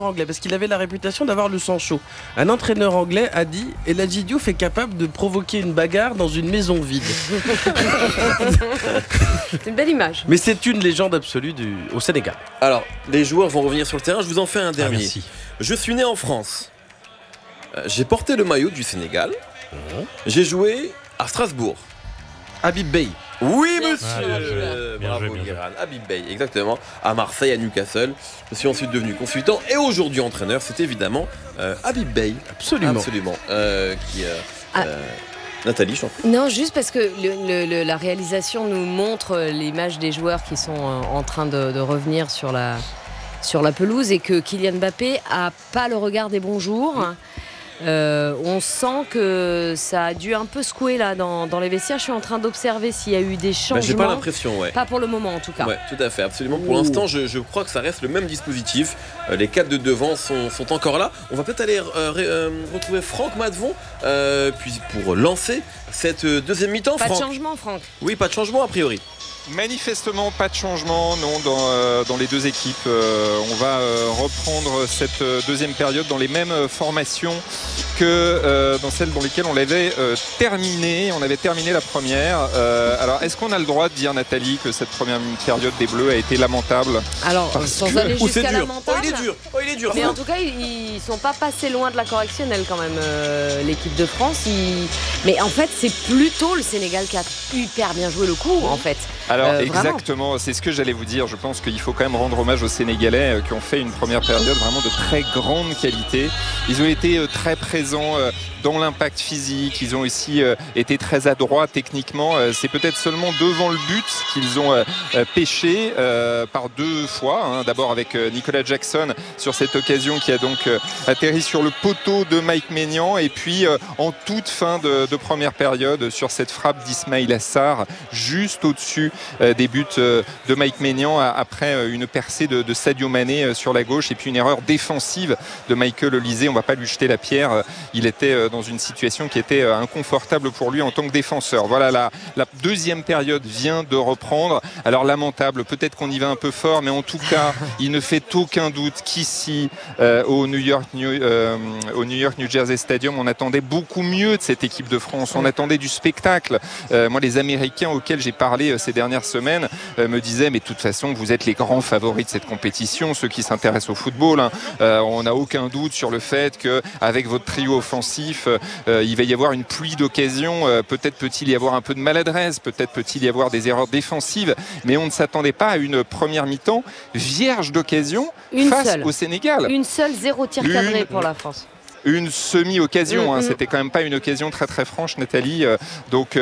anglais parce qu'il avait la réputation d'avoir le sang chaud. Un entraîneur anglais a dit El Hadji Diouf est capable de provoquer une bagarre dans une maison vide. C'est une belle image. Mais c'est une légende absolue au Sénégal. Alors, les joueurs vont revenir sur le terrain. Je vous en fais un dernier. Merci. Je suis né en France. J'ai porté le maillot du Sénégal. J'ai joué à Strasbourg. Habib Bey. Oui, Bien monsieur. sûr. Bien Bravo, joué. Guérin. Habib Bey, exactement. À Marseille, à Newcastle. Je suis ensuite devenu consultant et aujourd'hui entraîneur. C'est évidemment Habib Bey. Absolument. Nathalie, je t'en prie. Non, juste parce que la réalisation nous montre l'image des joueurs qui sont en train de revenir sur la pelouse et que Kylian Mbappé a pas le regard des bons jours. On sent que ça a dû un peu secouer là dans les vestiaires. Je suis en train d'observer s'il y a eu des changements. J'ai pas l'impression, ouais. Pas pour le moment en tout cas. Ouais, tout à fait, absolument. Pour l'instant, je crois que ça reste le même dispositif. Les 4 de devant sont encore là. On va peut-être aller retrouver Franck Madvon puis pour lancer cette deuxième mi-temps. Pas Franck. de changement, Franck. Oui, pas de changement a priori. Manifestement, pas de changement dans les deux équipes. On va reprendre cette deuxième période dans les mêmes formations que dans celles dans lesquelles on l'avait terminé. On avait terminé la première. Alors, est-ce qu'on a le droit de dire, Nathalie, que cette première période des Bleus a été lamentable? Alors, sans aller c'est jusqu'à dur. lamentable. Il est dur. Mais en tout cas, ils sont pas passés loin de la correctionnelle quand même, l'équipe de France. Mais en fait, c'est plutôt le Sénégal qui a hyper bien joué le coup, en fait. Alors vraiment. exactement, c'est ce que j'allais vous dire. Je pense qu'il faut quand même rendre hommage aux Sénégalais qui ont fait une première période vraiment de très grande qualité. Ils ont été très présents dans l'impact physique. Ils ont aussi été très adroits techniquement. C'est peut-être seulement devant le but qu'ils ont pêché par deux fois. Hein. D'abord avec Nicolas Jackson sur cette occasion qui a donc atterri sur le poteau de Mike Maignan. Et puis en toute fin de première période sur cette frappe d'Ismaïla Sarr juste au-dessus des buts de Mike Maignan après une percée de Sadio Mané sur la gauche et puis une erreur défensive de Michael Olise. On ne va pas lui jeter la pierre. Il était dans une situation qui était inconfortable pour lui en tant que défenseur. Voilà, la deuxième période vient de reprendre. Alors lamentable, peut-être qu'on y va un peu fort, mais en tout cas, il ne fait aucun doute qu'ici, au New York New Jersey Stadium, on attendait beaucoup mieux de cette équipe de France. On attendait du spectacle. Moi, les Américains auxquels j'ai parlé ces dernières semaines me disaient, mais de toute façon, vous êtes les grands favoris de cette compétition, ceux qui s'intéressent au football. Hein. On n'a aucun doute sur le fait qu'avec votre trio offensif, il va y avoir une pluie d'occasions. Peut-être peut-il y avoir un peu de maladresse, peut-être peut-il y avoir des erreurs défensives, mais on ne s'attendait pas à une première mi-temps vierge d'occasion face au Sénégal. Une seule, 0 tir cadré pour la France. Une semi-occasion, hein. C'était quand même pas une occasion très très franche, Nathalie. Donc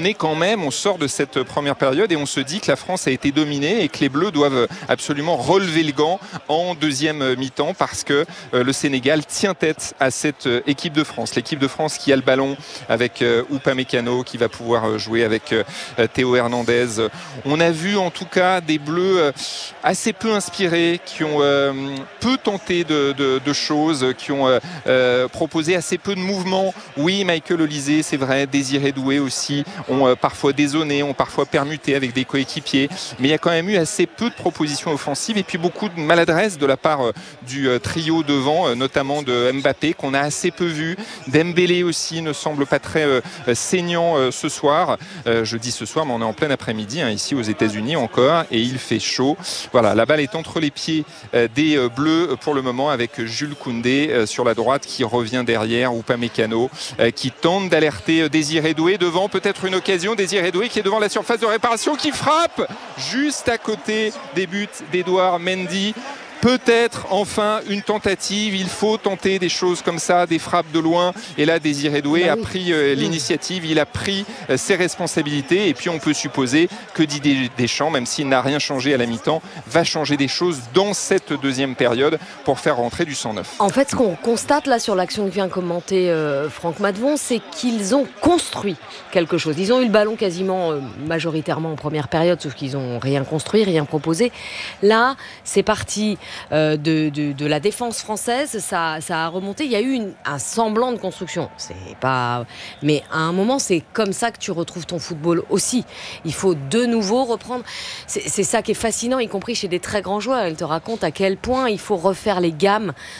on sort de cette première période et on se dit que la France a été dominée et que les Bleus doivent absolument relever le gant en deuxième mi-temps parce que le Sénégal tient tête à cette équipe de France. L'équipe de France qui a le ballon avec Upamecano qui va pouvoir jouer avec Théo Hernandez. On a vu en tout cas des Bleus assez peu inspirés, qui ont peu tenté de choses, qui ont proposé assez peu de mouvements. Oui, Michael Olise, c'est vrai, Désiré Doué aussi, ont parfois dézonné, ont parfois permuté avec des coéquipiers, mais il y a quand même eu assez peu de propositions offensives et puis beaucoup de maladresse de la part du trio devant, notamment de Mbappé, qu'on a assez peu vu. Dembélé aussi ne semble pas très saignant ce soir. Je dis ce soir, mais on est en plein après-midi, hein, ici aux États-Unis encore, et il fait chaud. Voilà, la balle est entre les pieds des Bleus pour le moment, avec Jules Koundé sur la droite qui revient derrière, Upamecano qui tente d'alerter Désiré Doué devant, peut-être une occasion. Désiré Doué qui est devant la surface de réparation, qui frappe juste à côté des buts d'Edouard Mendy. Peut-être enfin une tentative, il faut tenter des choses comme ça, des frappes de loin, et là Désiré Doué a pris l'initiative, il a pris ses responsabilités, et puis on peut supposer que Didier Deschamps, même s'il n'a rien changé à la mi-temps, va changer des choses dans cette deuxième période pour faire rentrer du 109. En fait, ce qu'on constate là sur l'action que vient commenter Franck Madvon, c'est qu'ils ont construit quelque chose. Ils ont eu le ballon quasiment majoritairement en première période, sauf qu'ils n'ont rien construit, rien proposé. Là, c'est parti de la défense française, ça a remonté. Il y a eu un semblant de construction. C'est pas... Mais à un moment, c'est comme ça que tu retrouves ton football aussi. Il faut de nouveau reprendre. C'est ça qui est fascinant, y compris chez des très grands joueurs. Ils te racontent à quel point il faut refaire les gammes